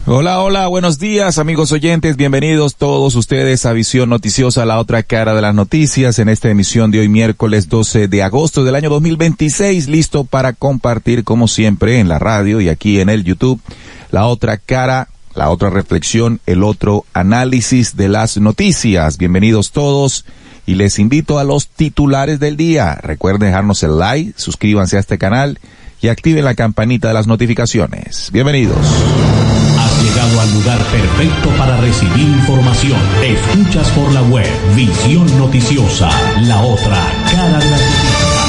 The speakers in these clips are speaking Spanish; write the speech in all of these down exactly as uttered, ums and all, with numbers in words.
Hola, hola, buenos días amigos oyentes, bienvenidos todos ustedes a Visión Noticiosa, la otra cara de las noticias, en esta emisión de hoy miércoles doce de agosto del año dos mil veintiséis, listo para compartir como siempre en la radio y aquí en el YouTube, la otra cara, la otra reflexión, el otro análisis de las noticias. Bienvenidos todos y les invito a los titulares del día. Recuerden dejarnos el like, suscríbanse a este canal y activen la campanita de las notificaciones. Bienvenidos. Has llegado al lugar perfecto para recibir información. Escuchas por la web Visión Noticiosa, la otra cara de la noticia.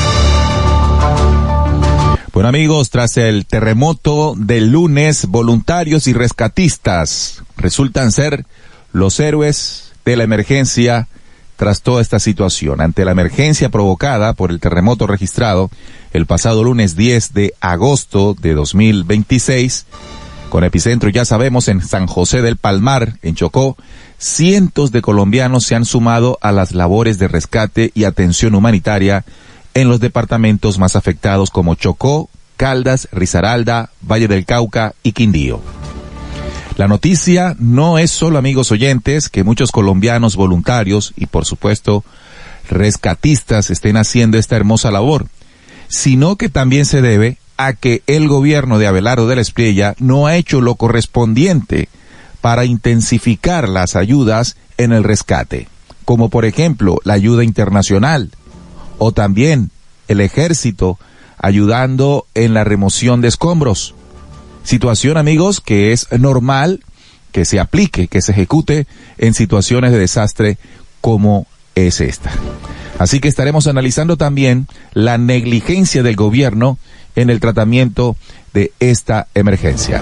Bueno amigos, tras el terremoto del lunes, voluntarios y rescatistas resultan ser los héroes de la emergencia tras toda esta situación. Ante la emergencia provocada por el terremoto registrado el pasado lunes diez de agosto de dos mil veintiséis, con epicentro, ya sabemos, en San José del Palmar, en Chocó, cientos de colombianos se han sumado a las labores de rescate y atención humanitaria en los departamentos más afectados como Chocó, Caldas, Risaralda, Valle del Cauca y Quindío. La noticia no es solo, amigos oyentes, que muchos colombianos voluntarios y, por supuesto, rescatistas estén haciendo esta hermosa labor, sino que también se debe a que el gobierno de Abelardo de la Espriella no ha hecho lo correspondiente para intensificar las ayudas en el rescate, como por ejemplo la ayuda internacional o también el ejército ayudando en la remoción de escombros. Situación, amigos, que es normal que se aplique, que se ejecute en situaciones de desastre como es esta. Así que estaremos analizando también la negligencia del gobierno en el tratamiento de esta emergencia.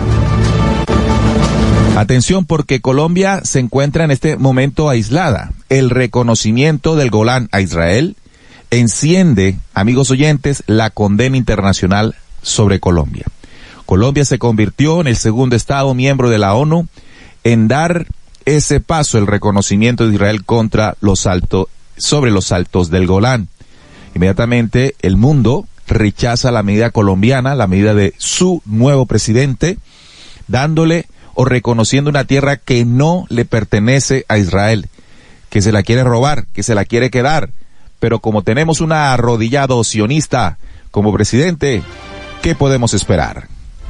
Atención, porque Colombia se encuentra en este momento aislada. El reconocimiento del Golán a Israel enciende, amigos oyentes, la condena internacional sobre Colombia. Colombia se convirtió en el segundo estado miembro de la ONU en dar ese paso, el reconocimiento de Israel contra los altos, sobre los altos del Golán. Inmediatamente el mundo rechaza la medida colombiana, la medida de su nuevo presidente, dándole o reconociendo una tierra que no le pertenece a Israel, que se la quiere robar, que se la quiere quedar. Pero como tenemos un arrodillado sionista como presidente, ¿qué podemos esperar?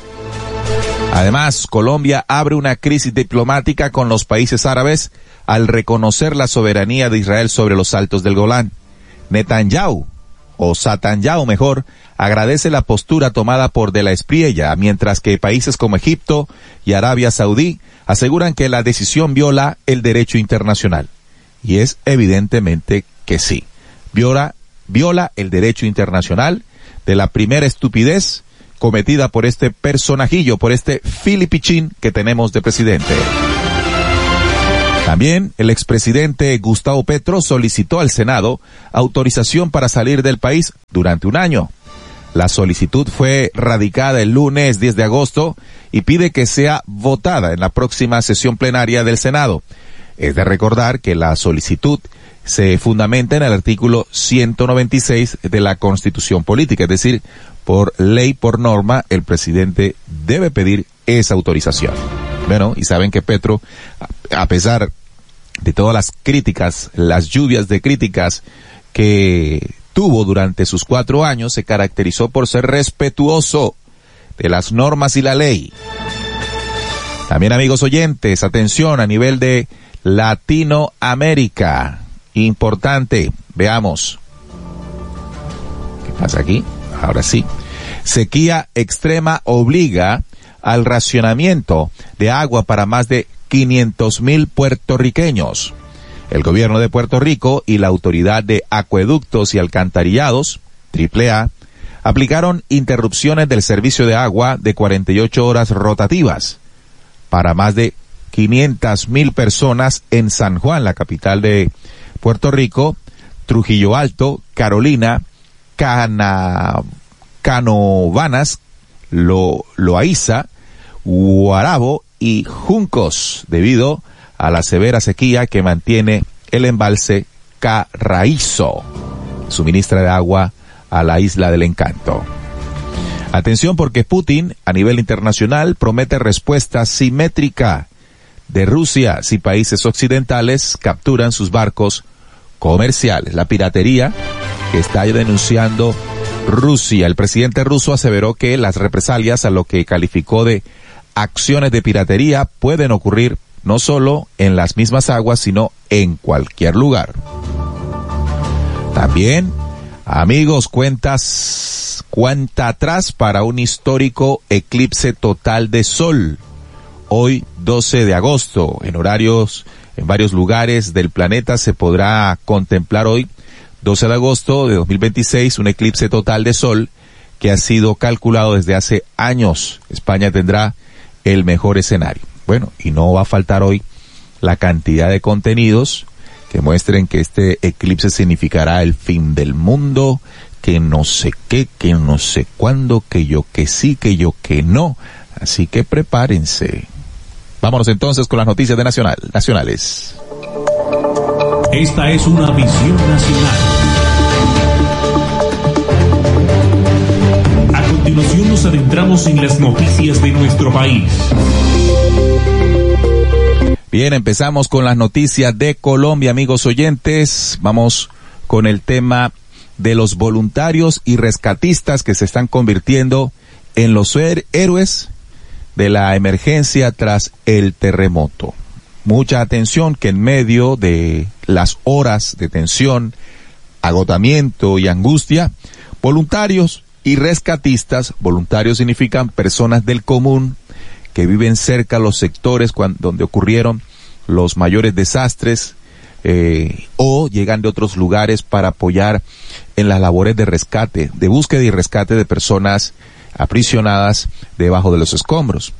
Además, Colombia abre una crisis diplomática con los países árabes al reconocer la soberanía de Israel sobre los altos del Golán. Netanyahu, o Satanyahu mejor, agradece la postura tomada por De la Espriella, mientras que países como Egipto y Arabia Saudí aseguran que la decisión viola el derecho internacional. Y es evidentemente que sí. Viola, viola el derecho internacional de la primera estupidez cometida por este personajillo, por este filipichín que tenemos de presidente. También el expresidente Gustavo Petro solicitó al Senado autorización para salir del país durante un año. La solicitud fue radicada el lunes diez de agosto y pide que sea votada en la próxima sesión plenaria del Senado. Es de recordar que la solicitud se fundamenta en el artículo ciento noventa y seis de la Constitución Política, es decir, por ley, por norma, el presidente debe pedir esa autorización. Bueno, y saben que Petro, a pesar de todas las críticas, las lluvias de críticas que tuvo durante sus cuatro años, se caracterizó por ser respetuoso de las normas y la ley. También, amigos oyentes, atención a nivel de Latinoamérica. Importante, veamos. ¿Qué pasa aquí? Ahora sí. Sequía extrema obliga al racionamiento de agua para más de quinientos mil puertorriqueños. El gobierno de Puerto Rico y la Autoridad de Acueductos y Alcantarillados, triple A, aplicaron interrupciones del servicio de agua de cuarenta y ocho horas rotativas para más de quinientas mil personas en San Juan, la capital de Puerto Rico, Trujillo Alto, Carolina, Cana, Canovanas, Lo, Loaiza, Guarabo y Juncos, debido a la severa sequía que mantiene el embalse Carraízo, suministra de agua a la Isla del Encanto. Atención, porque Putin a nivel internacional promete respuesta simétrica de Rusia si países occidentales capturan sus barcos comerciales. La piratería que está denunciando Rusia. El presidente ruso aseveró que las represalias a lo que calificó de acciones de piratería pueden ocurrir no solo en las mismas aguas, sino en cualquier lugar. También, amigos, cuentas, cuenta atrás para un histórico eclipse total de sol. Hoy, doce de agosto, en horarios, en varios lugares del planeta se podrá contemplar hoy, doce de agosto de dos mil veintiséis, un eclipse total de sol que ha sido calculado desde hace años. España tendrá el mejor escenario. Bueno, y no va a faltar hoy la cantidad de contenidos que muestren que este eclipse significará el fin del mundo, que no sé qué, que no sé cuándo, que yo que sí, que yo que no. Así que prepárense. Vámonos entonces con las noticias de Nacional, nacionales. Esta es una visión nacional. A continuación nos adentramos en las noticias de nuestro país. Bien, empezamos con las noticias de Colombia, amigos oyentes. Vamos con el tema de los voluntarios y rescatistas que se están convirtiendo en los héroes de la emergencia tras el terremoto. Mucha atención que en medio de las horas de tensión, agotamiento y angustia, voluntarios y rescatistas, voluntarios significan personas del común que viven cerca a los sectores cuando, donde ocurrieron los mayores desastres, eh, o llegan de otros lugares para apoyar en las labores de rescate, de búsqueda y rescate de personas aprisionadas debajo de los escombros.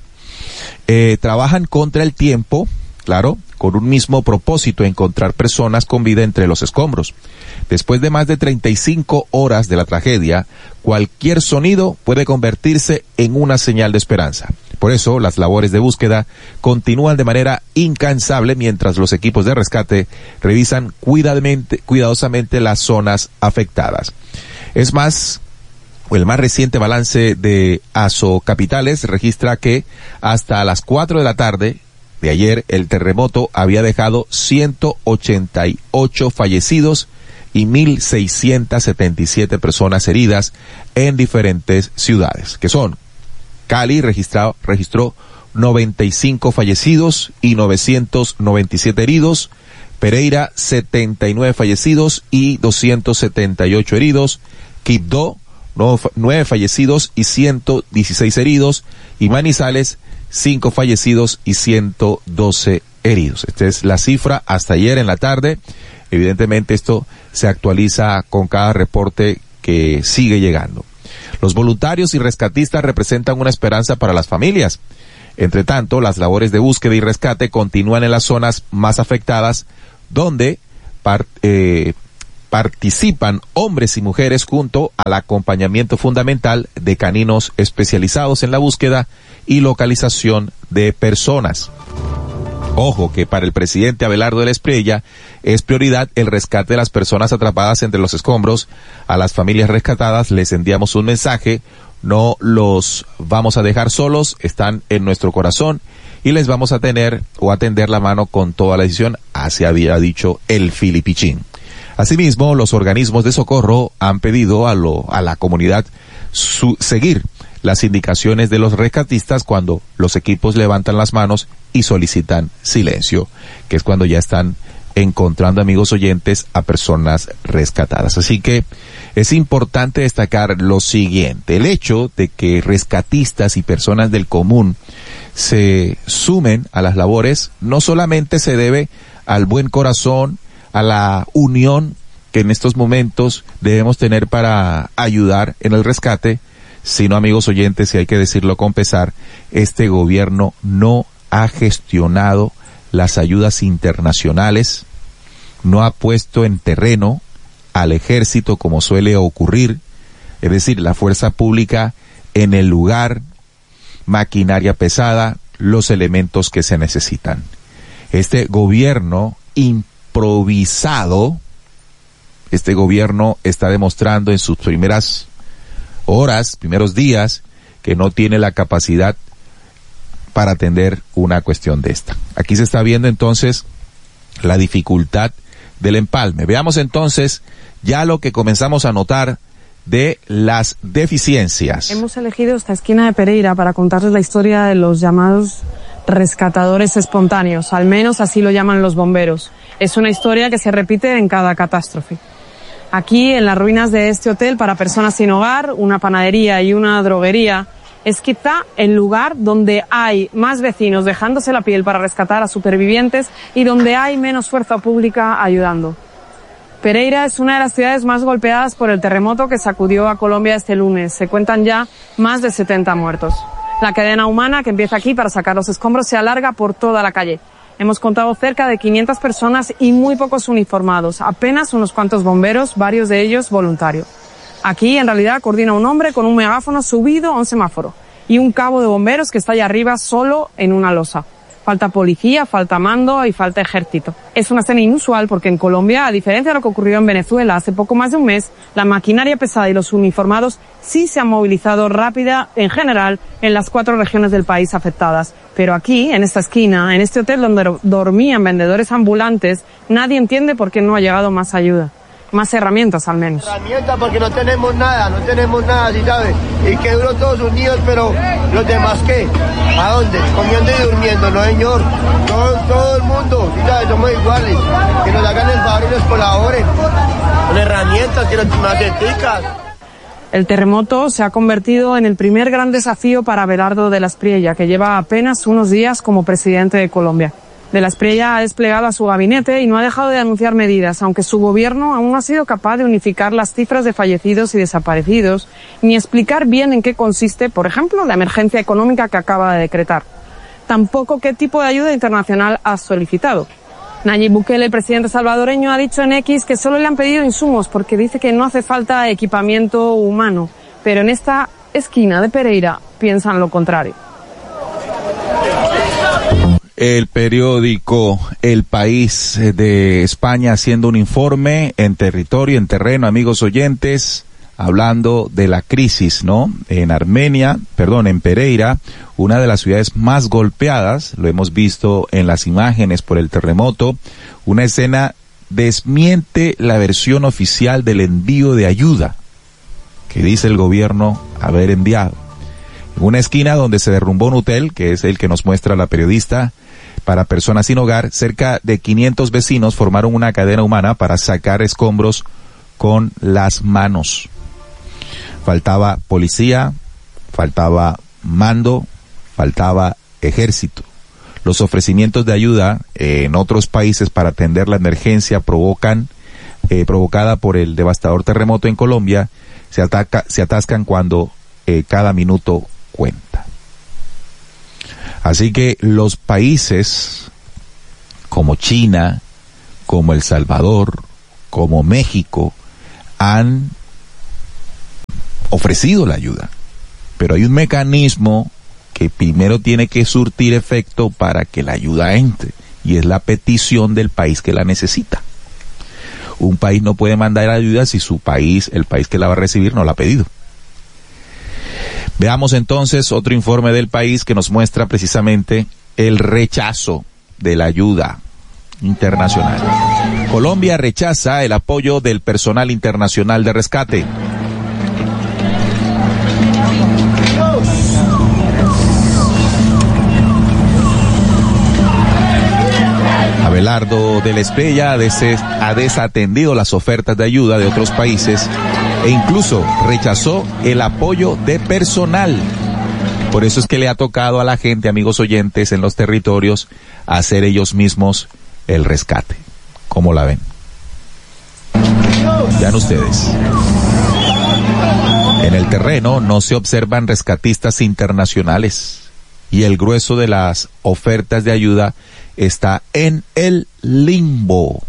Eh, trabajan contra el tiempo, claro, con un mismo propósito: encontrar personas con vida entre los escombros. Después de más de treinta y cinco horas de la tragedia, cualquier sonido puede convertirse en una señal de esperanza. Por eso, las labores de búsqueda continúan de manera incansable mientras los equipos de rescate revisan cuidadosamente las zonas afectadas. Es más, el más reciente balance de Asocapitales registra que hasta las cuatro de la tarde de ayer el terremoto había dejado ciento ochenta y ocho fallecidos y mil seiscientas setenta y siete personas heridas en diferentes ciudades, que son: Cali registró, registró noventa y cinco fallecidos y novecientos noventa y siete heridos, Pereira setenta y nueve fallecidos y doscientos setenta y ocho heridos, Quibdó nueve fallecidos y ciento dieciséis heridos, y Manizales cinco fallecidos y ciento doce heridos. Esta es la cifra hasta ayer en la tarde. Evidentemente esto se actualiza con cada reporte que sigue llegando. Los voluntarios y rescatistas representan una esperanza para las familias. Entre tanto, las labores de búsqueda y rescate continúan en las zonas más afectadas, donde par, eh, participan hombres y mujeres junto al acompañamiento fundamental de caninos especializados en la búsqueda y localización de personas. Ojo que para el presidente Abelardo de la Espriella es prioridad el rescate de las personas atrapadas entre los escombros. A las familias rescatadas les enviamos un mensaje: no los vamos a dejar solos, están en nuestro corazón y les vamos a tener o a tender la mano con toda la decisión, así había dicho el Filipichín. Asimismo, los organismos de socorro han pedido a, lo, a la comunidad su, seguir las indicaciones de los rescatistas cuando los equipos levantan las manos y solicitan silencio, que es cuando ya están encontrando, amigos oyentes, a personas rescatadas. Así que es importante destacar lo siguiente: el hecho de que rescatistas y personas del común se sumen a las labores no solamente se debe al buen corazón, a la unión que en estos momentos debemos tener para ayudar en el rescate, sino, amigos oyentes, y hay que decirlo con pesar, este gobierno no ha gestionado las ayudas internacionales, no ha puesto en terreno al ejército como suele ocurrir, es decir, la fuerza pública en el lugar, maquinaria pesada, los elementos que se necesitan. Este gobierno improvisado, este gobierno está demostrando en sus primeras horas, primeros días, que no tiene la capacidad para atender una cuestión de esta. Aquí se está viendo entonces la dificultad del empalme. Veamos entonces ya lo que comenzamos a notar de las deficiencias. Hemos elegido esta esquina de Pereira para contarles la historia de los llamados rescatadores espontáneos, al menos así lo llaman los bomberos. Es una historia que se repite en cada catástrofe. Aquí, en las ruinas de este hotel para personas sin hogar, una panadería y una droguería, es quizá el lugar donde hay más vecinos dejándose la piel para rescatar a supervivientes y donde hay menos fuerza pública ayudando. Pereira es una de las ciudades más golpeadas por el terremoto que sacudió a Colombia este lunes. Se cuentan ya más de setenta muertos. La cadena humana que empieza aquí para sacar los escombros se alarga por toda la calle. Hemos contado cerca de quinientas personas y muy pocos uniformados, apenas unos cuantos bomberos, varios de ellos voluntarios. Aquí, en realidad, coordina un hombre con un megáfono subido a un semáforo y un cabo de bomberos que está allá arriba solo en una losa. Falta policía, falta mando y falta ejército. Es una escena inusual porque en Colombia, a diferencia de lo que ocurrió en Venezuela hace poco más de un mes, la maquinaria pesada y los uniformados sí se han movilizado rápida en general en las cuatro regiones del país afectadas. Pero aquí, en esta esquina, en este hotel donde dormían vendedores ambulantes, nadie entiende por qué no ha llegado más ayuda. Más herramientas, al menos. Herramientas porque no tenemos nada, no tenemos nada, ¿sí sabes? Y que duro todos unidos, pero ¿los demás qué? ¿A dónde? Comiendo y durmiendo, no señor. Todo, todo el mundo, ¿sí sabes? Somos iguales. Que nos hagan el favor y nos colaboren. Con herramientas, que nos maceticas. El terremoto se ha convertido en el primer gran desafío para Abelardo de la Espriella, que lleva apenas unos días como presidente de Colombia. De la Espriella ha desplegado a su gabinete y no ha dejado de anunciar medidas, aunque su gobierno aún no ha sido capaz de unificar las cifras de fallecidos y desaparecidos, ni explicar bien en qué consiste, por ejemplo, la emergencia económica que acaba de decretar. Tampoco qué tipo de ayuda internacional ha solicitado. Nayib Bukele, el presidente salvadoreño, ha dicho en X que solo le han pedido insumos porque dice que no hace falta equipamiento humano. Pero en esta esquina de Pereira piensan lo contrario. El periódico El País de España haciendo un informe en territorio, en terreno, amigos oyentes, hablando de la crisis, ¿no? En Armenia, perdón, en Pereira, una de las ciudades más golpeadas, lo hemos visto en las imágenes por el terremoto, una escena desmiente la versión oficial del envío de ayuda que dice el gobierno haber enviado. En una esquina donde se derrumbó un hotel, que es el que nos muestra la periodista, para personas sin hogar, cerca de quinientos vecinos formaron una cadena humana para sacar escombros con las manos. Faltaba policía, faltaba mando, faltaba ejército. Los ofrecimientos de ayuda eh, en otros países para atender la emergencia provocan, eh, provocada por el devastador terremoto en Colombia, se ataca, se atascan cuando eh, cada minuto cuenta. Así que los países como China, como El Salvador, como México, han ofrecido la ayuda. Pero hay un mecanismo que primero tiene que surtir efecto para que la ayuda entre, y es la petición del país que la necesita. Un país no puede mandar ayuda si su país, el país que la va a recibir, no la ha pedido. Veamos entonces otro informe del País que nos muestra precisamente el rechazo de la ayuda internacional. Colombia rechaza el apoyo del personal internacional de rescate. Abelardo de la Espriella ha desatendido las ofertas de ayuda de otros países e incluso rechazó el apoyo de personal. Por eso es que le ha tocado a la gente, amigos oyentes, en los territorios, hacer ellos mismos el rescate. ¿Cómo la ven? Vean ustedes. En el terreno no se observan rescatistas internacionales y el grueso de las ofertas de ayuda está en el limbo.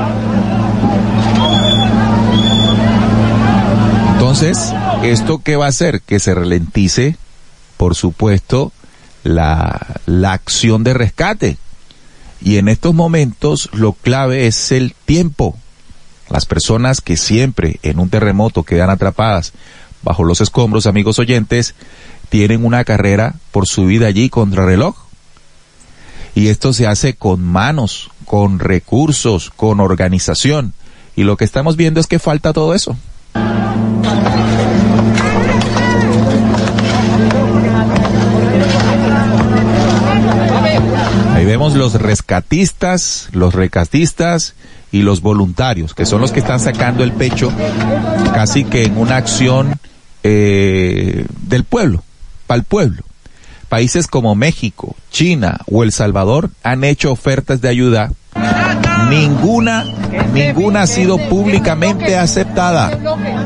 Entonces, ¿esto qué va a hacer? Que se ralentice, por supuesto, la, la acción de rescate. Y en estos momentos lo clave es el tiempo. Las personas que siempre en un terremoto quedan atrapadas bajo los escombros, amigos oyentes, tienen una carrera por su vida allí contra reloj. Y esto se hace con manos, con recursos, con organización. Y lo que estamos viendo es que falta todo eso. Ahí vemos los rescatistas, los rescatistas y los voluntarios, que son los que están sacando el pecho casi que en una acción eh, del pueblo, para el pueblo. Países como México, China o El Salvador han hecho ofertas de ayuda. Ninguna, ninguna ha sido públicamente aceptada.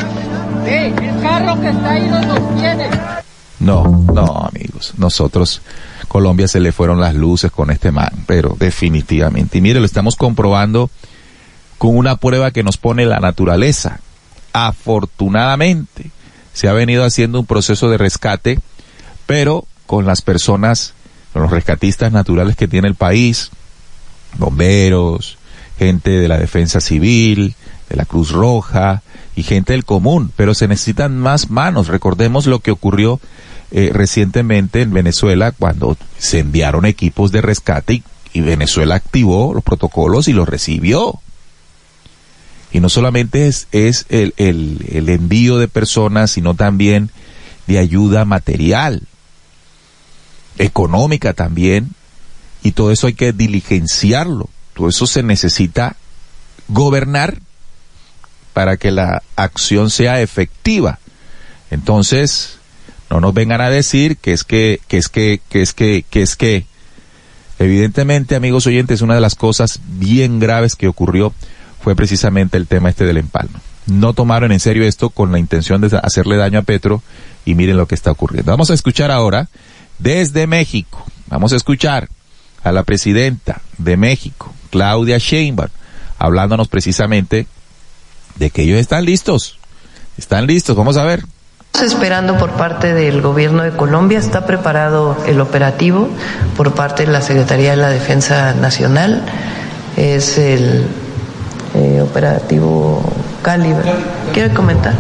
No, no, amigos, nosotros, Colombia se le fueron las luces con este man, pero definitivamente. Y mire, lo estamos comprobando con una prueba que nos pone la naturaleza. Afortunadamente, se ha venido haciendo un proceso de rescate, pero con las personas, con los rescatistas naturales que tiene el país, bomberos, gente de la defensa civil, de la Cruz Roja y gente del común, pero se necesitan más manos. Recordemos lo que ocurrió eh, recientemente en Venezuela cuando se enviaron equipos de rescate y, y Venezuela activó los protocolos y los recibió. Y no solamente es, es el, el, el envío de personas, sino también de ayuda material, económica también, y todo eso hay que diligenciarlo. Todo eso se necesita gobernar para que la acción sea efectiva. Entonces, no nos vengan a decir que es que, que es que, que es que, que es que, evidentemente, amigos oyentes, una de las cosas bien graves que ocurrió fue precisamente el tema este del empalme. No tomaron en serio esto con la intención de hacerle daño a Petro, y miren lo que está ocurriendo. Vamos a escuchar ahora desde México. Vamos a escuchar a la presidenta de México, Claudia Sheinbaum, hablándonos precisamente de que ellos están listos. Están listos, vamos a ver. Estamos esperando por parte del gobierno de Colombia, está preparado el operativo por parte de la Secretaría de la Defensa Nacional, es el eh, operativo Cali. ¿Quiere comentar?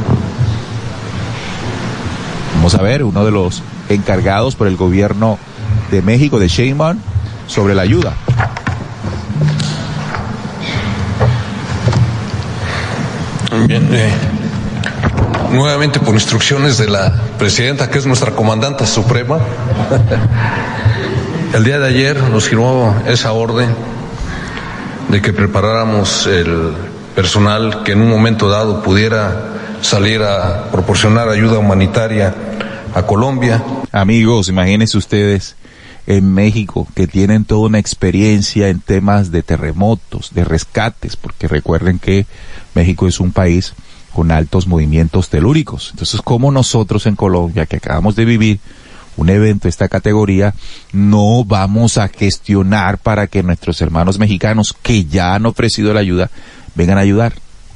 Vamos a ver, uno de los encargados por el gobierno de México, de Sheinbaum, sobre la ayuda. Bien, eh, nuevamente por instrucciones de la presidenta, que es nuestra comandante suprema, el día de ayer nos firmó esa orden de que preparáramos el personal que en un momento dado pudiera salir a proporcionar ayuda humanitaria a Colombia. Amigos, imagínense ustedes en México, que tienen toda una experiencia en temas de terremotos, de rescates, porque recuerden que México es un país con altos movimientos telúricos. Entonces, como nosotros en Colombia, que acabamos de vivir un evento de esta categoría, no vamos a gestionar para que nuestros hermanos mexicanos que ya han ofrecido la ayuda, vengan a ayudar?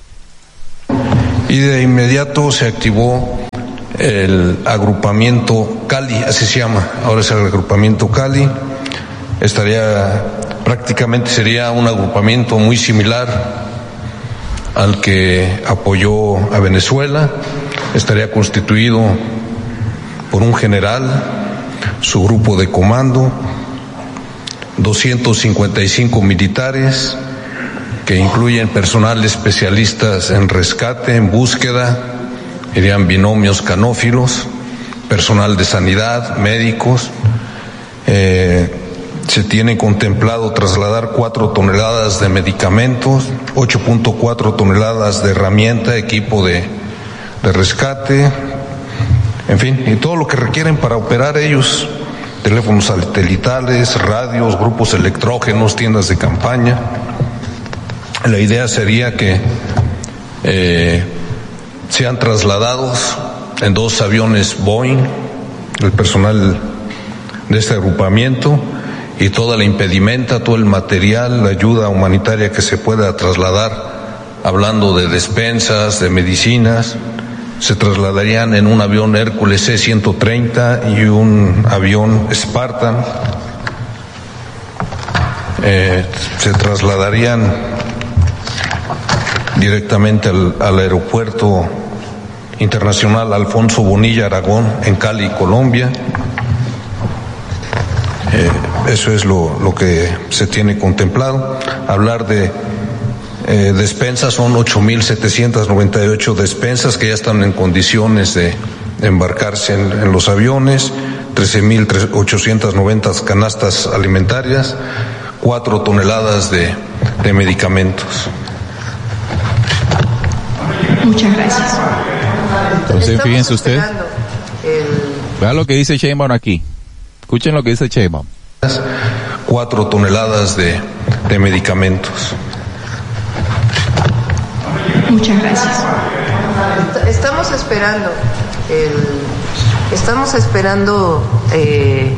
Y de inmediato se activó el agrupamiento Cali, así se llama, ahora es el agrupamiento Cali. Estaría, prácticamente sería un agrupamiento muy similar al que apoyó a Venezuela. Estaría constituido por un general, su grupo de comando, doscientos cincuenta y cinco militares, que incluyen personal especialistas en rescate, en búsqueda, irían binomios canófilos, personal de sanidad, médicos. Eh, se tiene contemplado trasladar cuatro toneladas de medicamentos, ocho punto cuatro toneladas de herramienta, equipo de, de rescate, en fin, y todo lo que requieren para operar ellos, teléfonos satelitales, radios, grupos electrógenos, tiendas de campaña. La idea sería que eh, sean trasladados en dos aviones Boeing, el personal de este agrupamiento, y toda la impedimenta, todo el material, la ayuda humanitaria que se pueda trasladar, hablando de despensas, de medicinas, se trasladarían en un avión Hércules C ciento treinta y un avión Spartan. Eh, se trasladarían directamente al, al aeropuerto Internacional Alfonso Bonilla Aragón en Cali, Colombia. Eh, eso es lo, lo que se tiene contemplado. Hablar de eh, despensas, son ocho mil setecientas noventa y ocho despensas que ya están en condiciones de, de embarcarse en, en los aviones, trece mil ochocientas noventa canastas alimentarias, cuatro toneladas de, de medicamentos. Muchas gracias. Entonces, fíjense usted, El... vea lo que dice Sheinbaum aquí. Escuchen lo que dice Sheinbaum. Cuatro toneladas de, de medicamentos. Muchas gracias. Estamos esperando, el... estamos esperando eh,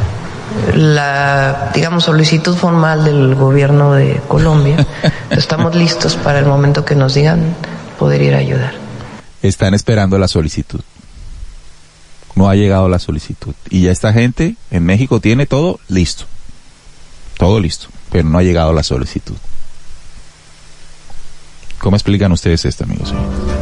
la, digamos, solicitud formal del gobierno de Colombia. Estamos listos para el momento que nos digan poder ir a ayudar. Están esperando la solicitud. No ha llegado la solicitud. Y ya esta gente en México tiene todo listo. Todo listo. Pero no ha llegado la solicitud. ¿Cómo explican ustedes esto, amigos?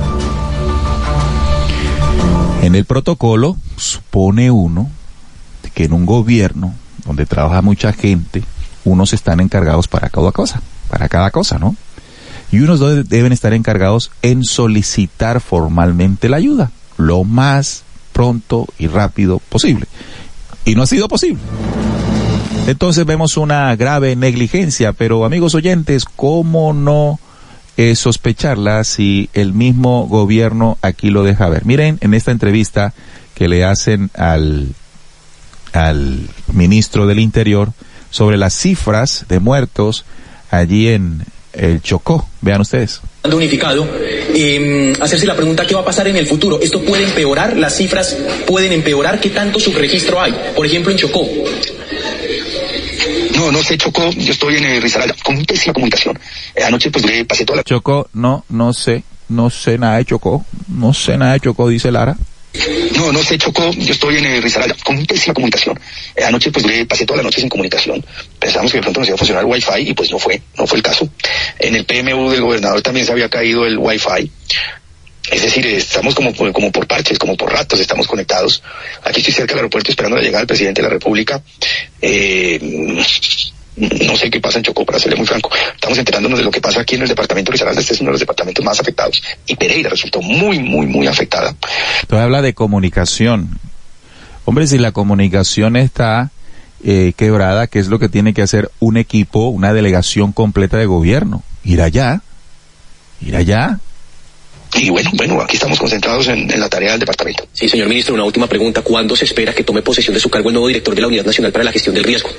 En el protocolo supone uno que en un gobierno donde trabaja mucha gente, unos están encargados para cada cosa. Para cada cosa, ¿no? Y unos deben estar encargados en solicitar formalmente la ayuda. Lo más pronto y rápido posible. Y no ha sido posible. Entonces vemos una grave negligencia, pero amigos oyentes, ¿cómo no eh, sospecharla si el mismo gobierno aquí lo deja ver? Miren en esta entrevista que le hacen al, al ministro del Interior sobre las cifras de muertos allí en el Chocó. Vean ustedes. Unificado, eh, hacerse la pregunta qué va a pasar en el futuro. ¿Esto puede empeorar? ¿Las cifras pueden empeorar? ¿Qué tanto subregistro hay? Por ejemplo, en Chocó. No, no sé, Chocó, yo estoy en eh, Risaralda, con pésima comunicación. Eh, anoche pues duré, pasé toda la... Chocó, no, no sé, no sé nada de Chocó, no sé nada de Chocó, dice Lara. No, no sé, Chocó, yo estoy en eh, Risaralda, con pésima comunicación. Eh, anoche pues duré, pasé toda la noche sin comunicación. Pensamos que de pronto nos iba a funcionar el Wi-Fi y pues no fue, no fue el caso. En el P M U del gobernador también se había caído el Wi-Fi. Es decir, estamos como, como por parches, como por ratos, estamos conectados. Aquí estoy cerca del aeropuerto esperando la llegada del presidente de la República. Eh, no sé qué pasa en Chocó, para serle muy franco. Estamos enterándonos de lo que pasa aquí en el departamento de Risaralda. Este es uno de los departamentos más afectados. Y Pereira resultó muy, muy, muy afectada. Entonces habla de comunicación. Hombre, si la comunicación está eh, quebrada, ¿qué es lo que tiene que hacer un equipo, una delegación completa de gobierno? Ir allá, ir allá. Y bueno, bueno, aquí estamos concentrados en, en la tarea del departamento. Sí, señor ministro, una última pregunta. ¿Cuándo se espera que tome posesión de su cargo el nuevo director de la Unidad Nacional para la Gestión del Riesgo?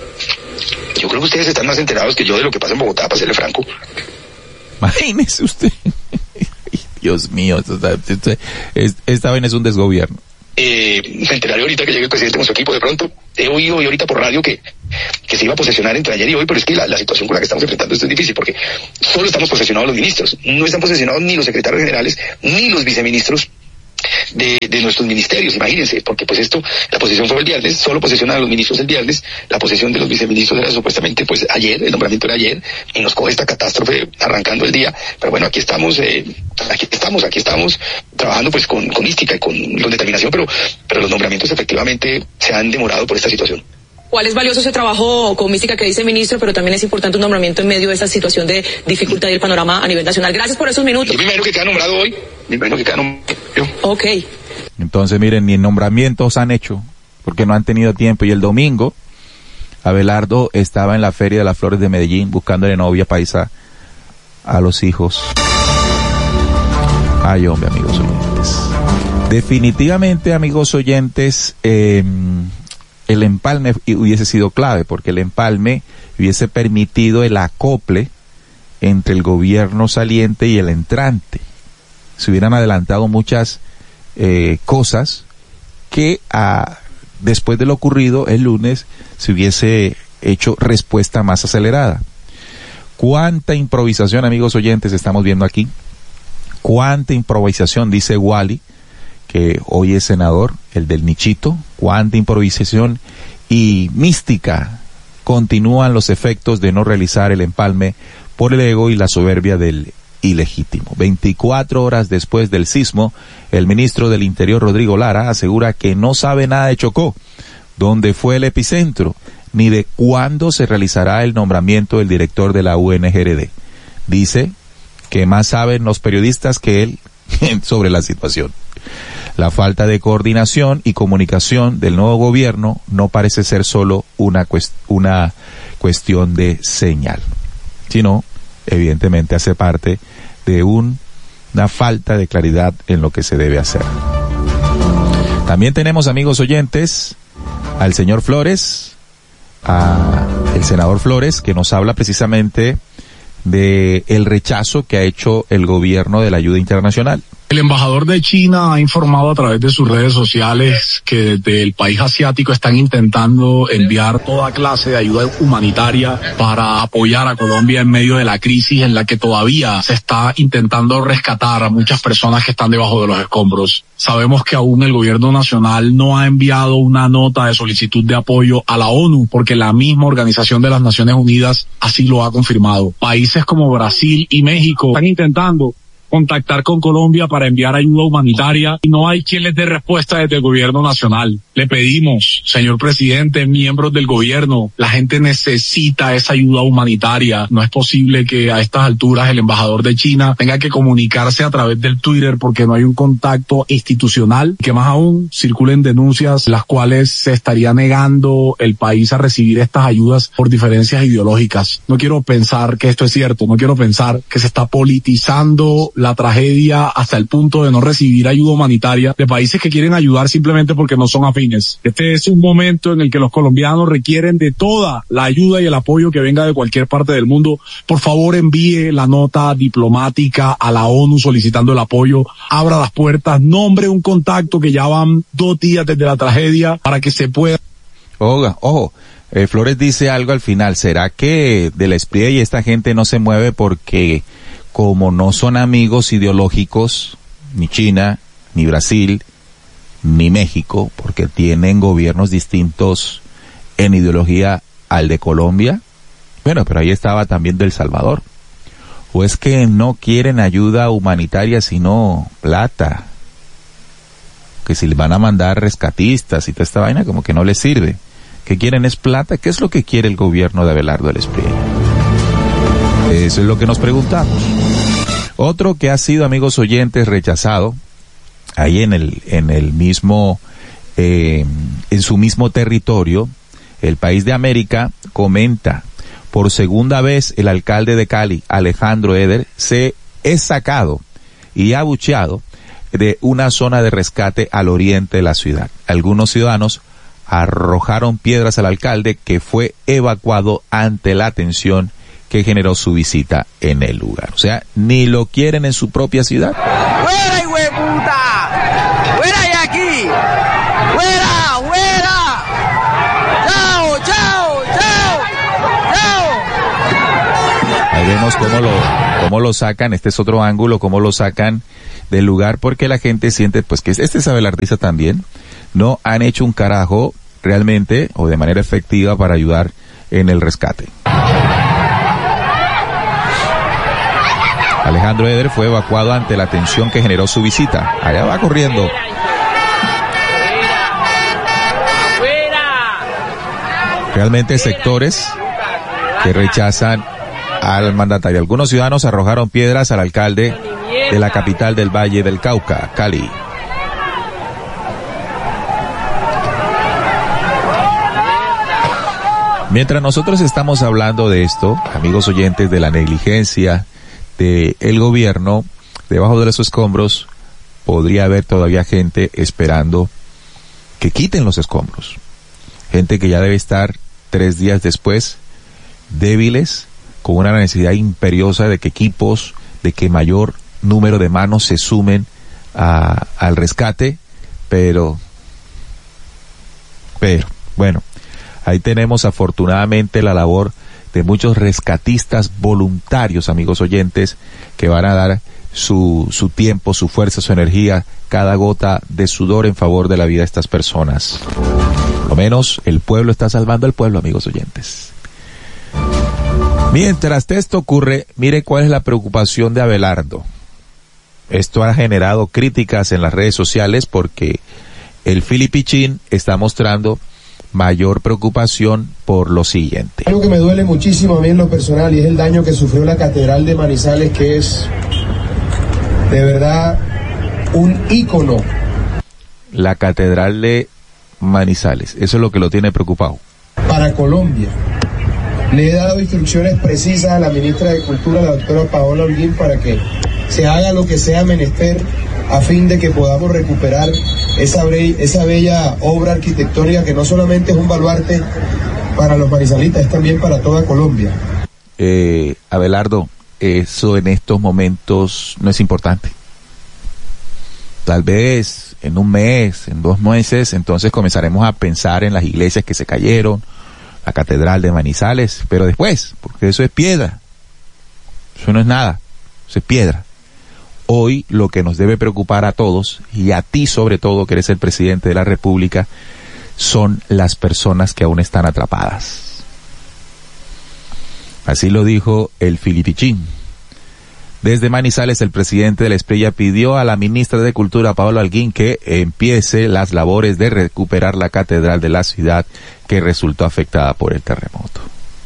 Yo creo que ustedes están más enterados que yo de lo que pasa en Bogotá, para serle franco. Imagínese usted. Dios mío, esta, esta vaina es un desgobierno. Eh, me enteraré ahorita que llegue el presidente con su equipo de pronto. He oído hoy ahorita por radio que, que se iba a posesionar entre ayer y hoy, pero es que la, la situación con la que estamos enfrentando esto es difícil porque solo estamos posesionados los ministros. No están posesionados ni los secretarios generales ni los viceministros de, de nuestros ministerios, imagínense, porque pues esto, la posesión fue el viernes, solo posesionan a los ministros el viernes, la posesión de los viceministros era supuestamente pues ayer, el nombramiento era ayer, y nos coge esta catástrofe arrancando el día, pero bueno, aquí estamos, eh, aquí estamos, aquí estamos trabajando pues con, con mística y con, con determinación, pero, pero los nombramientos efectivamente se han demorado por esta situación. ¿Cuál es valioso ese trabajo con mística que dice el ministro, pero también es importante un nombramiento en medio de esta situación de dificultad del panorama a nivel nacional? Gracias por esos minutos. Yo primero que queda nombrado hoy, primero que queda nombrado. Ok. Entonces, miren, ni nombramientos han hecho, porque no han tenido tiempo. Y el domingo, Abelardo estaba en la Feria de las Flores de Medellín buscándole novia paisa a los hijos. Ay, hombre, amigos oyentes. Definitivamente, amigos oyentes, eh, el empalme hubiese sido clave, porque el empalme hubiese permitido el acople entre el gobierno saliente y el entrante. Se hubieran adelantado muchas eh, cosas que a, después de lo ocurrido el lunes se hubiese hecho respuesta más acelerada. ¿Cuánta improvisación, amigos oyentes, estamos viendo aquí? ¿Cuánta improvisación? Dice Wally, que hoy es senador, el del nichito. Cuánta improvisación y mística continúan los efectos de no realizar el empalme por el ego y la soberbia del ilegítimo. veinticuatro horas después del sismo, el ministro del Interior, Rodrigo Lara, asegura que no sabe nada de Chocó, dónde fue el epicentro, ni de cuándo se realizará el nombramiento del director de la U N G R D. Dice que más saben los periodistas que él sobre la situación. La falta de coordinación y comunicación del nuevo gobierno no parece ser solo una, cuest- una cuestión de señal, sino evidentemente hace parte de un, una falta de claridad en lo que se debe hacer. También tenemos, amigos oyentes, al señor Flores, a el senador Flores, que nos habla precisamente de el rechazo que ha hecho el gobierno de la ayuda internacional. El embajador de China ha informado a través de sus redes sociales que desde el país asiático están intentando enviar toda clase de ayuda humanitaria para apoyar a Colombia en medio de la crisis en la que todavía se está intentando rescatar a muchas personas que están debajo de los escombros. Sabemos que aún el gobierno nacional no ha enviado una nota de solicitud de apoyo a la ONU porque la misma Organización de las Naciones Unidas así lo ha confirmado. Países como Brasil y México están intentando contactar con Colombia para enviar ayuda humanitaria y no hay quien les dé respuesta desde el gobierno nacional. Le pedimos, señor presidente, miembros del gobierno, la gente necesita esa ayuda humanitaria. No es posible que a estas alturas el embajador de China tenga que comunicarse a través del Twitter porque no hay un contacto institucional, que más aún circulen denuncias las cuales se estaría negando el país a recibir estas ayudas por diferencias ideológicas. No quiero pensar que esto es cierto, no quiero pensar que se está politizando la tragedia hasta el punto de no recibir ayuda humanitaria de países que quieren ayudar simplemente porque no son afines. Este es un momento en el que los colombianos requieren de toda la ayuda y el apoyo que venga de cualquier parte del mundo. Por favor, envíe la nota diplomática a la ONU solicitando el apoyo, abra las puertas, nombre un contacto, que ya van dos días desde la tragedia, para que se pueda... Oiga, ojo, eh, Flores dice algo al final. ¿Será que de la Espría y esta gente no se mueve porque como no son amigos ideológicos, ni China, ni Brasil, ni México, porque tienen gobiernos distintos en ideología al de Colombia? Bueno, pero ahí estaba también de El Salvador. ¿O es que no quieren ayuda humanitaria sino plata? Que si les van a mandar rescatistas y toda esta vaina, como que no les sirve. ¿Qué quieren es plata? ¿Qué es lo que quiere el gobierno de Abelardo del Espriella? Eso es lo que nos preguntamos. Otro que ha sido, amigos oyentes, rechazado, ahí en el, en el mismo, eh, en su mismo territorio, el país de América comenta, por segunda vez el alcalde de Cali, Alejandro Eder, se es sacado y abucheado de una zona de rescate al oriente de la ciudad. Algunos ciudadanos arrojaron piedras al alcalde, que fue evacuado ante la tensión que generó su visita en el lugar. O sea, ni lo quieren en su propia ciudad. ¡Fuera, hijo de puta! ¡Fuera de aquí! ¡Fuera, fuera! ¡Chao, chao, chao! ¡Chao! Ahí vemos cómo lo, cómo lo sacan, este es otro ángulo, cómo lo sacan del lugar, porque la gente siente, pues, que este es abelardista también. No han hecho un carajo realmente o de manera efectiva para ayudar en el rescate. Alejandro Eder fue evacuado ante la tensión que generó su visita. Allá va corriendo. Realmente sectores que rechazan al mandatario. Algunos ciudadanos arrojaron piedras al alcalde de la capital del Valle del Cauca, Cali. Mientras nosotros estamos hablando de esto, amigos oyentes, de la negligencia de el gobierno, debajo de los escombros podría haber todavía gente esperando que quiten los escombros. Gente que ya debe estar tres días después débiles, con una necesidad imperiosa de que equipos, de que mayor número de manos se sumen a, al rescate, pero, pero, bueno, ahí tenemos afortunadamente la labor de muchos rescatistas voluntarios, amigos oyentes, que van a dar su, su tiempo, su fuerza, su energía, cada gota de sudor en favor de la vida de estas personas. Por lo menos el pueblo está salvando al pueblo, amigos oyentes. Mientras esto ocurre, mire cuál es la preocupación de Abelardo. Esto ha generado críticas en las redes sociales porque el Filipichín está mostrando mayor preocupación por lo siguiente. Algo que me duele muchísimo a mí en lo personal y es el daño que sufrió la Catedral de Manizales, que es de verdad un ícono. La Catedral de Manizales, eso es lo que lo tiene preocupado. Para Colombia. Le he dado instrucciones precisas a la ministra de Cultura, la doctora Paola Holguín, para que se haga lo que sea menester a fin de que podamos recuperar esa, bre- esa bella obra arquitectónica que no solamente es un baluarte para los manizalitas, es también para toda Colombia. Eh, Abelardo, eso en estos momentos no es importante. Tal vez en un mes, en dos meses, entonces comenzaremos a pensar en las iglesias que se cayeron, la Catedral de Manizales, pero después, porque eso es piedra. Eso no es nada, eso es piedra. Hoy lo que nos debe preocupar a todos, y a ti sobre todo, que eres el presidente de la República, son las personas que aún están atrapadas. Así lo dijo el Filipichín. Desde Manizales, el presidente de la Espriella pidió a la ministra de Cultura, Paola Holguín, que empiece las labores de recuperar la catedral de la ciudad que resultó afectada por el terremoto.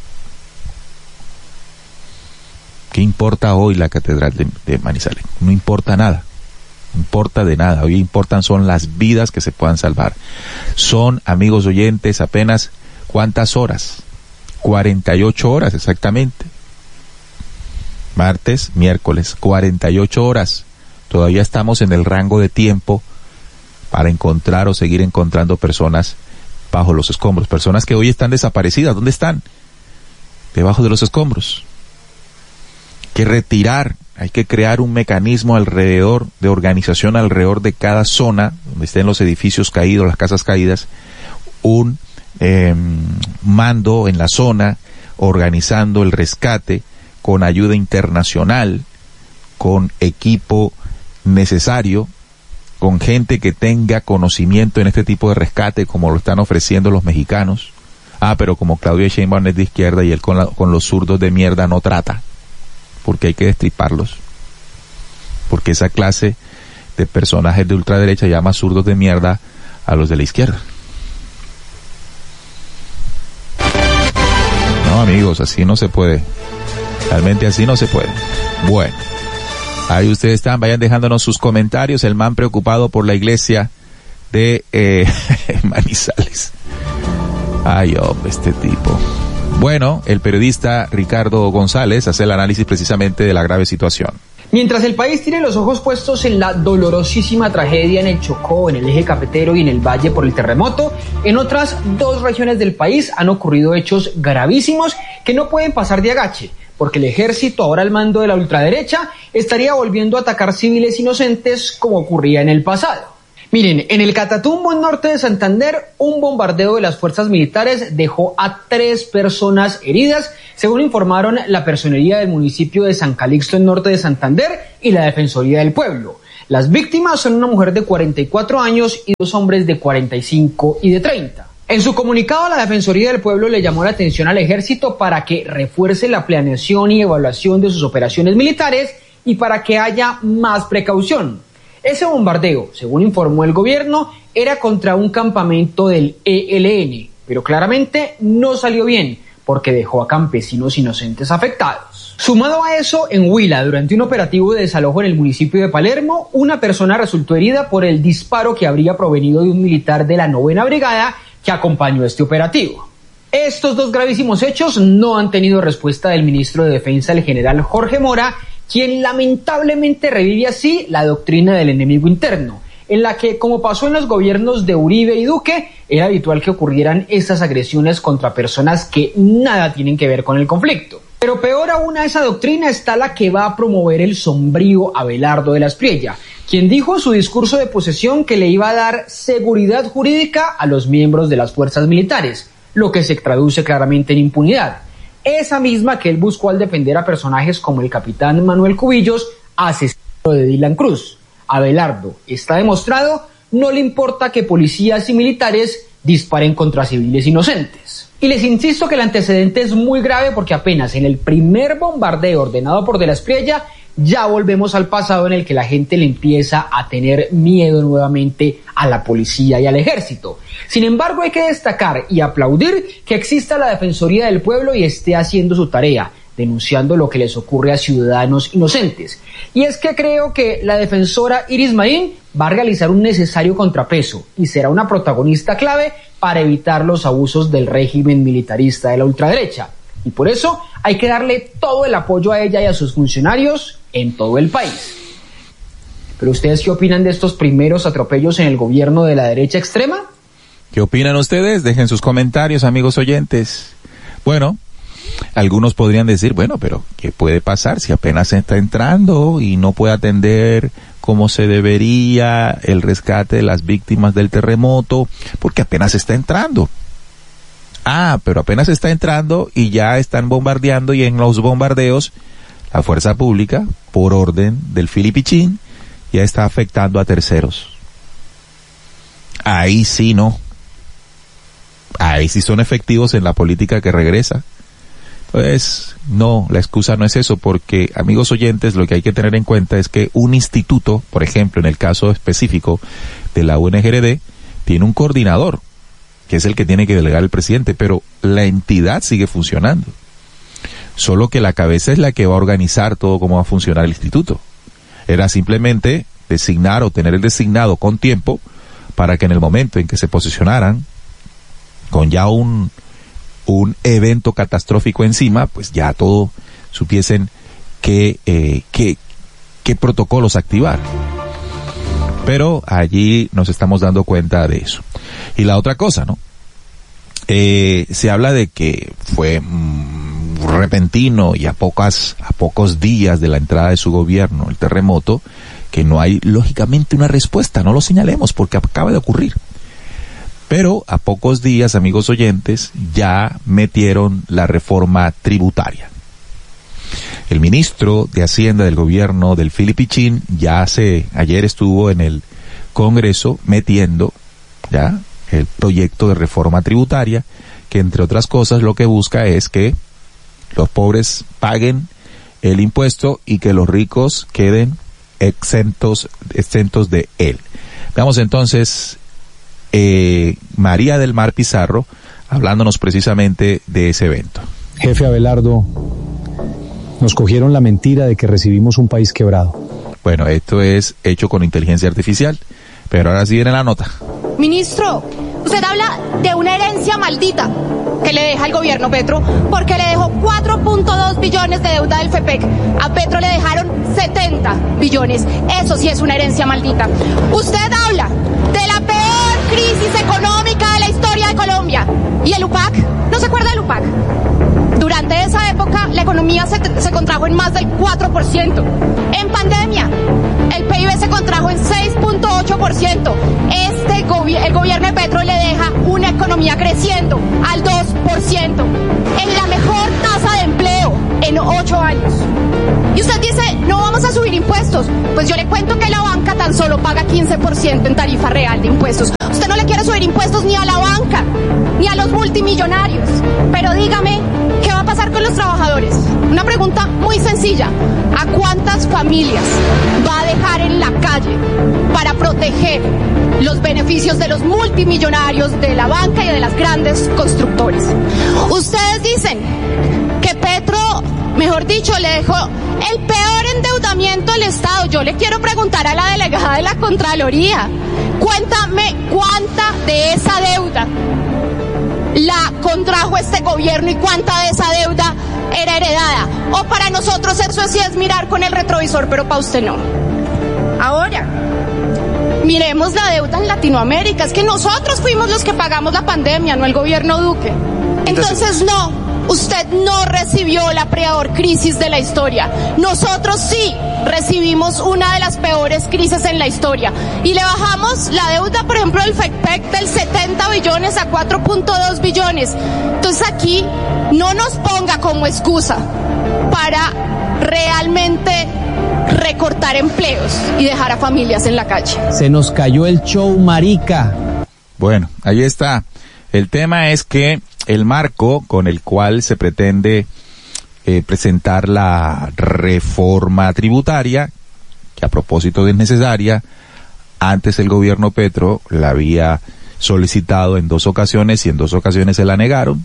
¿Qué importa hoy la catedral de, de Manizales? No importa nada. No importa de nada. Hoy importan son las vidas que se puedan salvar. Son, amigos oyentes, apenas ¿cuántas horas? cuarenta y ocho horas exactamente. Martes, miércoles, cuarenta y ocho horas. Todavía estamos en el rango de tiempo para encontrar o seguir encontrando personas bajo los escombros. Personas que hoy están desaparecidas. ¿Dónde están? Debajo de los escombros. Hay que retirar, hay que crear un mecanismo alrededor, de organización alrededor de cada zona, donde estén los edificios caídos, las casas caídas, un eh, mando en la zona, organizando el rescate, con ayuda internacional, con equipo necesario, con gente que tenga conocimiento en este tipo de rescate, como lo están ofreciendo los mexicanos. Ah, pero como Claudio Sheinbaum es de izquierda y él con, la, con los zurdos de mierda no trata, porque hay que destriparlos, porque esa clase de personajes de ultraderecha llama zurdos de mierda a los de la izquierda. No, amigos, así no se puede. Realmente así no se puede. Bueno, ahí ustedes están, vayan dejándonos sus comentarios. El man preocupado por la iglesia de eh, Manizales. Ay, hombre, este tipo. Bueno, el periodista Ricardo González hace el análisis precisamente de la grave situación. Mientras el país tiene los ojos puestos en la dolorosísima tragedia en el Chocó, en el eje cafetero y en el Valle por el terremoto, en otras dos regiones del país han ocurrido hechos gravísimos que no pueden pasar de agache, porque el ejército, ahora al mando de la ultraderecha, estaría volviendo a atacar civiles inocentes como ocurría en el pasado. Miren, en el Catatumbo, en norte de Santander, un bombardeo de las fuerzas militares dejó a tres personas heridas, según informaron la personería del municipio de San Calixto, en norte de Santander, y la Defensoría del Pueblo. Las víctimas son una mujer de cuarenta y cuatro años y dos hombres de cuarenta y cinco y de treinta. En su comunicado, la Defensoría del Pueblo le llamó la atención al ejército para que refuerce la planeación y evaluación de sus operaciones militares y para que haya más precaución. Ese bombardeo, según informó el gobierno, era contra un campamento del E L N, pero claramente no salió bien, porque dejó a campesinos inocentes afectados. Sumado a eso, en Huila, durante un operativo de desalojo en el municipio de Palermo, una persona resultó herida por el disparo que habría provenido de un militar de la novena brigada que acompañó este operativo. Estos dos gravísimos hechos no han tenido respuesta del ministro de Defensa, el general Jorge Mora, quien lamentablemente revive así la doctrina del enemigo interno, en la que, como pasó en los gobiernos de Uribe y Duque, era habitual que ocurrieran estas agresiones contra personas que nada tienen que ver con el conflicto. Pero peor aún a esa doctrina está la que va a promover el sombrío Abelardo de la Espriella, quien dijo en su discurso de posesión que le iba a dar seguridad jurídica a los miembros de las fuerzas militares, lo que se traduce claramente en impunidad. Esa misma que él buscó al defender a personajes como el capitán Manuel Cubillos, asesino de Dylan Cruz. Abelardo, está demostrado, no le importa que policías y militares disparen contra civiles inocentes. Y les insisto que el antecedente es muy grave porque apenas en el primer bombardeo ordenado por De la Espriella ya volvemos al pasado en el que la gente le empieza a tener miedo nuevamente a la policía y al ejército. Sin embargo, hay que destacar y aplaudir que exista la Defensoría del Pueblo y esté haciendo su tarea, denunciando lo que les ocurre a ciudadanos inocentes. Y es que creo que la defensora Iris Marín va a realizar un necesario contrapeso y será una protagonista clave para evitar los abusos del régimen militarista de la ultraderecha. Y por eso hay que darle todo el apoyo a ella y a sus funcionarios en todo el país. ¿Pero ustedes qué opinan de estos primeros atropellos en el gobierno de la derecha extrema? ¿Qué opinan ustedes? Dejen sus comentarios, amigos oyentes. Bueno, algunos podrían decir, bueno, pero ¿qué puede pasar si apenas está entrando y no puede atender como se debería el rescate de las víctimas del terremoto? Porque apenas está entrando. Ah, pero apenas está entrando y ya están bombardeando, y en los bombardeos la fuerza pública, por orden del Filipichín, ya está afectando a terceros. Ahí sí no. Ahí sí son efectivos en la política que regresa. Pues no, la excusa no es eso, porque, amigos oyentes, lo que hay que tener en cuenta es que un instituto, por ejemplo, en el caso específico de la U N G R D, tiene un coordinador, que es el que tiene que delegar el presidente, pero la entidad sigue funcionando. Solo que la cabeza es la que va a organizar todo cómo va a funcionar el instituto. Era simplemente designar o tener el designado con tiempo para que en el momento en que se posicionaran con ya un un evento catastrófico encima, pues ya todo supiesen qué eh, qué qué protocolos activar. Pero allí nos estamos dando cuenta de eso. Y la otra cosa, ¿no? Eh, se habla de que fue mm, repentino y a pocas a pocos días de la entrada de su gobierno el terremoto, que no hay lógicamente una respuesta, no lo señalemos porque acaba de ocurrir. Pero a pocos días, amigos oyentes, ya metieron la reforma tributaria. El ministro de Hacienda del gobierno del Filipichín ya hace, ayer estuvo en el Congreso metiendo ya el proyecto de reforma tributaria, que entre otras cosas lo que busca es que los pobres paguen el impuesto y que los ricos queden exentos, exentos de él. Veamos entonces eh, María del Mar Pizarro hablándonos precisamente de ese evento. Jefe Abelardo, nos cogieron la mentira de que recibimos un país quebrado. Bueno, esto es hecho con inteligencia artificial, pero ahora sí viene la nota. Ministro, usted habla de una herencia maldita que le deja el gobierno Petro, porque le dejó cuatro punto dos billones de deuda del FEPEC. A Petro le dejaron setenta billones. Eso sí es una herencia maldita. Usted habla de la peor crisis económica de la historia de Colombia. ¿Y el U P A C? ¿No se acuerda del U P A C? Durante esa época la economía se, se contrajo en más del cuatro por ciento. En pandemia el P I B se contrajo en seis punto ocho por ciento. Este gobi- el gobierno de Petro le deja una economía creciendo al dos por ciento, en la mejor tasa de empleo en ocho años. Y usted dice, no vamos a subir impuestos. Pues yo le cuento que la banca tan solo paga quince por ciento en tarifa real de impuestos. Usted no le quiere subir impuestos ni a la banca, ni a los multimillonarios. Pero dígame, ¿qué va a pasar con los trabajadores? Una pregunta muy sencilla. ¿A cuántas familias va a dejar en la calle para proteger los beneficios de los multimillonarios, de la banca y de las grandes constructores? Ustedes dicen que Petro, mejor dicho, le dejó el peor endeudamiento al Estado. Yo le quiero preguntar a la delegada de la Contraloría, cuéntame cuánta de esa deuda la contrajo este gobierno y cuánta de esa deuda era heredada. O para nosotros eso sí es mirar con el retrovisor, pero para usted no. Ahora, miremos la deuda en Latinoamérica. Es que nosotros fuimos los que pagamos la pandemia, no el gobierno Duque. Entonces no, usted no recibió la peor crisis de la historia. Nosotros sí recibimos una de las peores crisis en la historia. Y le bajamos la deuda, por ejemplo, del FEPEC del setenta billones a cuatro punto dos billones. Entonces aquí no nos ponga como excusa para realmente recortar empleos y dejar a familias en la calle. Se nos cayó el show, marica. Bueno, ahí está. El tema es que el marco con el cual se pretende eh, presentar la reforma tributaria, que a propósito es necesaria. Antes el gobierno Petro la había solicitado en dos ocasiones y en dos ocasiones se la negaron.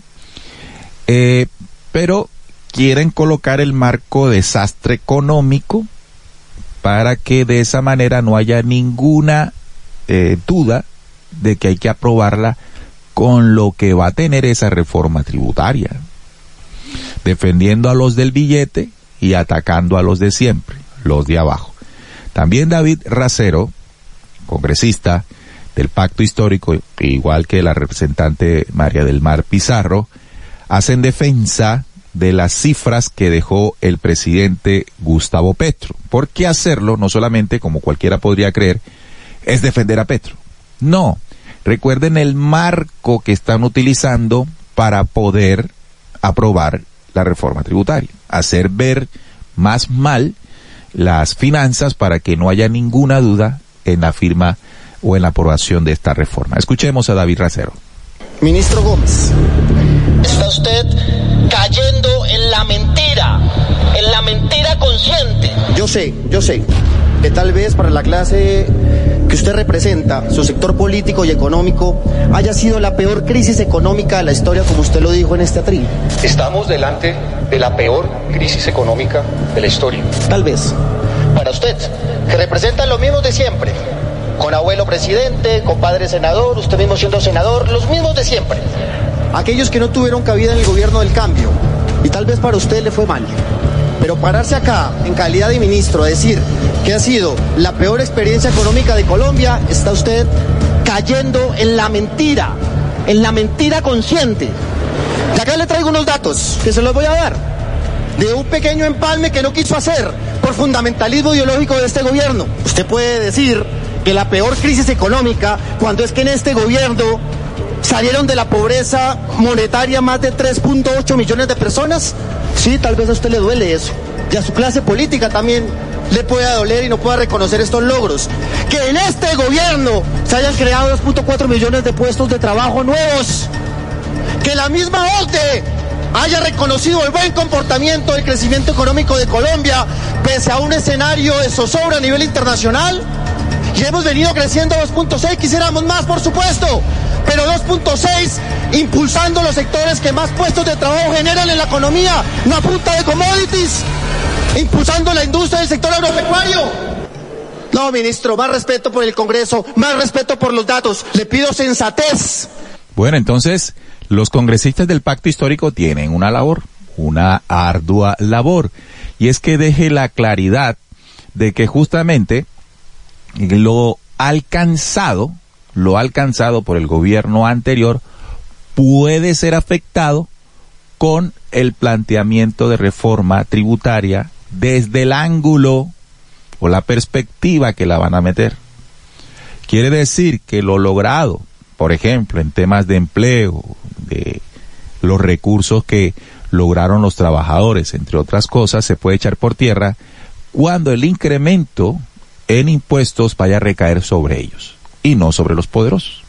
Eh, pero quieren colocar el marco desastre económico para que de esa manera no haya ninguna eh, duda de que hay que aprobarla con lo que va a tener esa reforma tributaria, defendiendo a los del billete y atacando a los de siempre, los de abajo. También David Racero, congresista del Pacto Histórico, igual que la representante María del Mar Pizarro, hacen defensa de las cifras que dejó el presidente Gustavo Petro. ¿Por qué hacerlo? No solamente, como cualquiera podría creer, es defender a Petro. No. Recuerden el marco que están utilizando para poder aprobar la reforma tributaria. Hacer ver más mal las finanzas para que no haya ninguna duda en la firma o en la aprobación de esta reforma. Escuchemos a David Racero. Ministro Gómez, está usted cayendo en la mentira, en la mentira consciente. Yo sé, yo sé que tal vez para la clase que usted representa, su sector político y económico, haya sido la peor crisis económica de la historia, como usted lo dijo en este atril. Estamos delante de la peor crisis económica de la historia. Tal vez. Para usted, que representa lo mismo de siempre, con abuelo presidente, con padre senador, usted mismo siendo senador, los mismos de siempre. Aquellos que no tuvieron cabida en el gobierno del cambio, y tal vez para usted le fue mal. Pero pararse acá, en calidad de ministro, a decir que ha sido la peor experiencia económica de Colombia, está usted cayendo en la mentira, en la mentira consciente. Y acá le traigo unos datos que se los voy a dar, de un pequeño empalme que no quiso hacer por fundamentalismo ideológico de este gobierno. Usted puede decir que la peor crisis económica, cuando es que en este gobierno salieron de la pobreza monetaria más de tres punto ocho millones de personas. Sí, tal vez a usted le duele eso, y a su clase política también le pueda doler y no pueda reconocer estos logros. Que en este gobierno se hayan creado dos punto cuatro millones de puestos de trabajo nuevos. Que la misma O C D E haya reconocido el buen comportamiento del crecimiento económico de Colombia, pese a un escenario de zozobra a nivel internacional. Y hemos venido creciendo dos punto seis, quisiéramos más, por supuesto, pero dos punto seis impulsando los sectores que más puestos de trabajo generan en la economía, no a punta de commodities, impulsando la industria del sector agropecuario. No, ministro, más respeto por el Congreso, más respeto por los datos, le pido sensatez. Bueno, entonces, los congresistas del Pacto Histórico tienen una labor, una ardua labor, y es que deje la claridad de que justamente lo alcanzado, lo alcanzado por el gobierno anterior puede ser afectado con el planteamiento de reforma tributaria desde el ángulo o la perspectiva que la van a meter. Quiere decir que lo logrado, por ejemplo, en temas de empleo, de los recursos que lograron los trabajadores, entre otras cosas, se puede echar por tierra cuando el incremento en impuestos vaya a recaer sobre ellos y no sobre los poderosos.